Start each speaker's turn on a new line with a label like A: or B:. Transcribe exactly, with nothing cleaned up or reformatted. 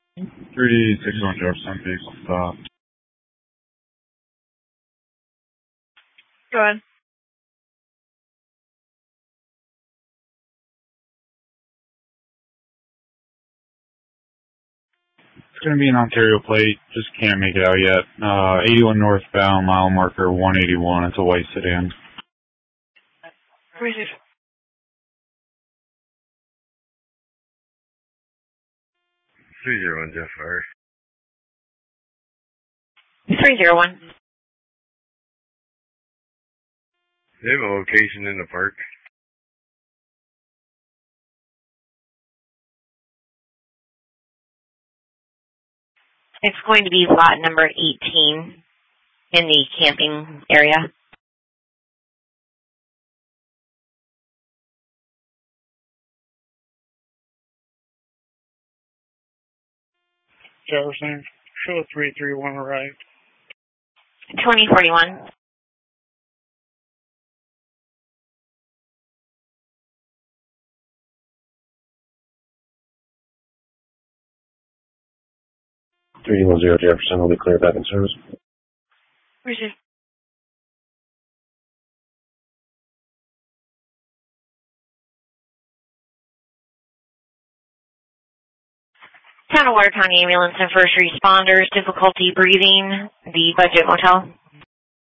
A: three six one Jefferson, vehicle stop.
B: Go ahead.
A: It's going to be an Ontario plate. Just can't make it out yet. Uh, eighty-one northbound, mile marker one eighty-one. It's a white sedan.
B: Receive.
C: three zero one Jeff Fire.
B: three zero one.
C: They have a location in the park.
B: It's going to be lot number eighteen in the camping area.
D: Jefferson, show three three one arrived.
B: twenty forty-one.
E: three one zero Jefferson will be clear back in service.
B: Receive. Town of Watertown ambulance and first responders, difficulty breathing, the Budget Motel.